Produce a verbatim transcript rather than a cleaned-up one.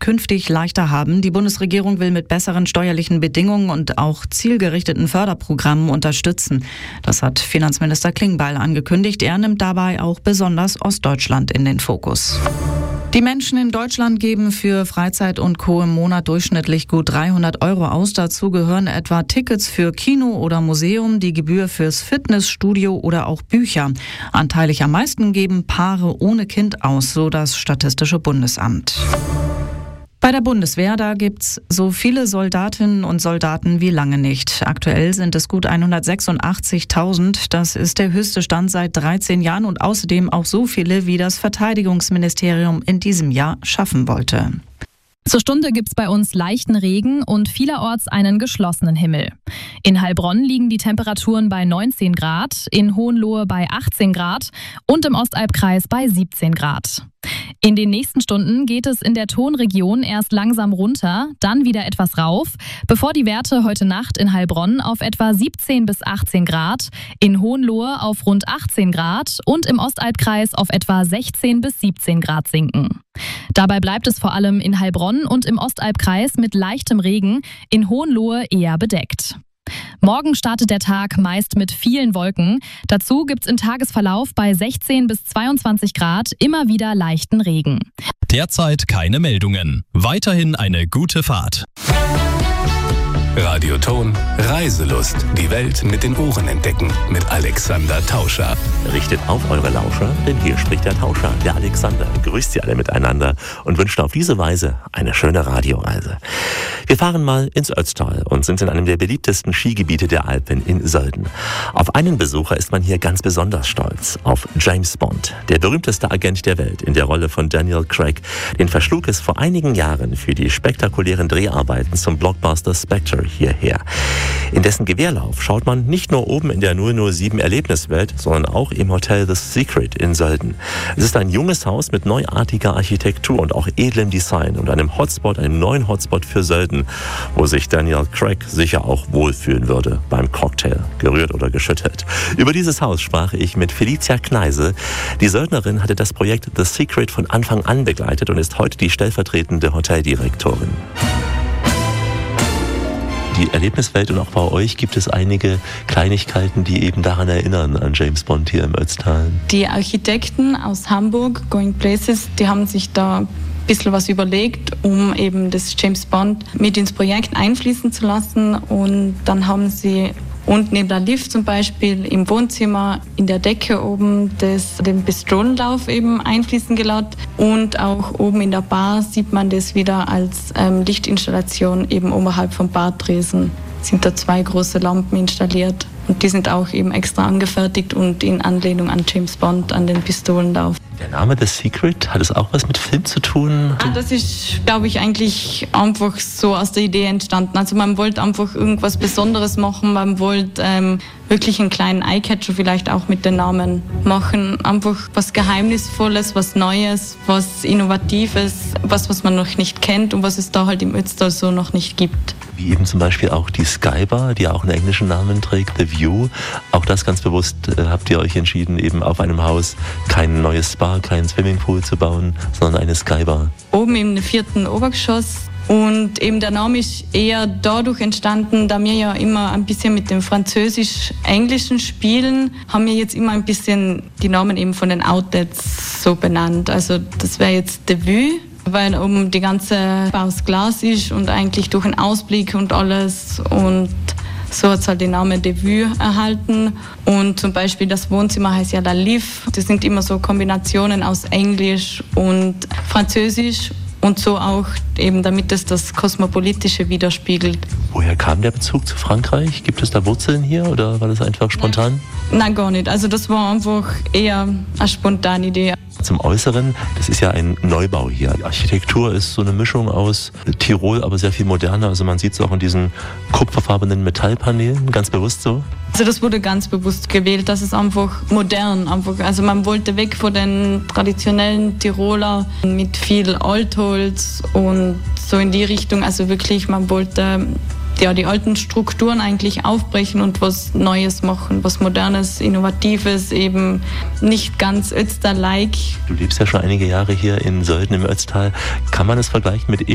künftig leichter haben. Die Bundesregierung will mit besseren steuerlichen Bedingungen und auch zielgerichteten Förderprogrammen unterstützen. Das hat Finanzminister Klingbeil angekündigt. Er nimmt dabei auch besonders Ostdeutschland in den Fokus. Die Menschen in Deutschland geben für Freizeit und Co. im Monat durchschnittlich gut dreihundert Euro aus. Dazu gehören etwa Tickets für Kino oder Museum, die Gebühr fürs Fitnessstudio oder auch Bücher. Anteilig am meisten geben Paare ohne Kind aus, so das Statistische Bundesamt. Bei der Bundeswehr, da gibt's so viele Soldatinnen und Soldaten wie lange nicht. Aktuell sind es gut hundertsechsundachtzigtausend. Das ist der höchste Stand seit dreizehn Jahren und außerdem auch so viele, wie das Verteidigungsministerium in diesem Jahr schaffen wollte. Zur Stunde gibt's bei uns leichten Regen und vielerorts einen geschlossenen Himmel. In Heilbronn liegen die Temperaturen bei neunzehn Grad, in Hohenlohe bei achtzehn Grad und im Ostalbkreis bei siebzehn Grad. In den nächsten Stunden geht es in der Tonregion erst langsam runter, dann wieder etwas rauf, bevor die Werte heute Nacht in Heilbronn auf etwa siebzehn bis achtzehn Grad, in Hohenlohe auf rund achtzehn Grad und im Ostalbkreis auf etwa sechzehn bis siebzehn Grad sinken. Dabei bleibt es vor allem in Heilbronn und im Ostalbkreis mit leichtem Regen, in Hohenlohe eher bedeckt. Morgen startet der Tag meist mit vielen Wolken. Dazu gibt's im Tagesverlauf bei sechzehn bis zweiundzwanzig Grad immer wieder leichten Regen. Derzeit keine Meldungen. Weiterhin eine gute Fahrt. Radioton Reiselust. Die Welt mit den Ohren entdecken. Mit Alexander Tauscher. Richtet auf eure Lauscher, denn hier spricht der Tauscher, der Alexander. Grüßt sie alle miteinander und wünscht auf diese Weise eine schöne Radioreise. Wir fahren mal ins Ötztal und sind in einem der beliebtesten Skigebiete der Alpen in Sölden. Auf einen Besucher ist man hier ganz besonders stolz. Auf James Bond, der berühmteste Agent der Welt in der Rolle von Daniel Craig. Den verschlug es vor einigen Jahren für die spektakulären Dreharbeiten zum Blockbuster Spectre hierher. In dessen Gewehrlauf schaut man nicht nur oben in der null null sieben Erlebniswelt, sondern auch im Hotel The Secret in Sölden. Es ist ein junges Haus mit neuartiger Architektur und auch edlem Design und einem Hotspot, einem neuen Hotspot für Sölden, wo sich Daniel Craig sicher auch wohlfühlen würde beim Cocktail, gerührt oder geschüttelt. Über dieses Haus sprach ich mit Felicia Kneise. Die Söldnerin hatte das Projekt The Secret von Anfang an begleitet und ist heute die stellvertretende Hoteldirektorin. Die Erlebniswelt und auch bei euch gibt es einige Kleinigkeiten, die eben daran erinnern, an James Bond hier im Ötztal. Die Architekten aus Hamburg, Going Places, die haben sich da ein bisschen was überlegt, um eben das James Bond mit ins Projekt einfließen zu lassen. Und dann haben sie unten neben der Lift zum Beispiel im Wohnzimmer in der Decke oben das, den Pistolenlauf eben einfließen gelassen. Und auch oben in der Bar sieht man das wieder als ähm, Lichtinstallation eben oberhalb vom Bartresen. Sind da zwei große Lampen installiert. Und die sind auch eben extra angefertigt und in Anlehnung an James Bond, an den Pistolenlauf. Der Name The Secret, hat es auch was mit Film zu tun? Ah, das ist, glaube ich, eigentlich einfach so aus der Idee entstanden. Also man wollte einfach irgendwas Besonderes machen, man wollte ähm, wirklich einen kleinen Eyecatcher vielleicht auch mit den Namen machen. Einfach was Geheimnisvolles, was Neues, was Innovatives, was, was man noch nicht kennt und was es da halt im Ötztal so noch nicht gibt. Wie eben zum Beispiel auch die Skybar, die auch einen englischen Namen trägt, The View. Auch das ganz bewusst äh, habt ihr euch entschieden, eben auf einem Haus kein neues Spa, keinen Swimmingpool zu bauen, sondern eine Skybar. Oben im vierten Obergeschoss. Und eben der Name ist eher dadurch entstanden, da wir ja immer ein bisschen mit dem Französisch-Englischen spielen, haben wir jetzt immer ein bisschen die Namen eben von den Outlets so benannt. Also das wäre jetzt The Vue, weil oben die ganze aus Glas ist und eigentlich durch einen Ausblick und alles, und so hat es halt den Namen De Vue erhalten. Und zum Beispiel das Wohnzimmer heißt ja La Liv. Das sind immer so Kombinationen aus Englisch und Französisch und so auch eben, damit es das Kosmopolitische widerspiegelt. Woher kam der Bezug zu Frankreich? Gibt es da Wurzeln hier oder war das einfach spontan? Nein, Nein gar nicht. Also das war einfach eher eine spontane Idee. Zum Äußeren, das ist ja ein Neubau hier. Die Architektur ist so eine Mischung aus Tirol, aber sehr viel moderner. Also man sieht es auch in diesen kupferfarbenen Metallpanelen, ganz bewusst so. Also das wurde ganz bewusst gewählt, das ist einfach modern. Einfach. Also man wollte weg von den traditionellen Tiroler mit viel Altholz und so in die Richtung. Also wirklich, man wollte ja, die alten Strukturen eigentlich aufbrechen und was Neues machen, was Modernes, Innovatives, eben nicht ganz Ötztal-like. Du lebst ja schon einige Jahre hier in Sölden im Ötztal. Kann man es vergleichen mit